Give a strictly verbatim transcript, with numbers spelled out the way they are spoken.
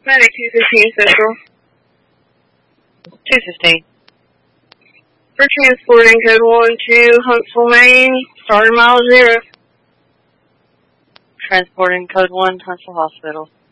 Medic two fifteen Central. two fifteen. For transporting code one to Huntsville, Maine, starting mile zero. Transporting code one, Huntsville Hospital.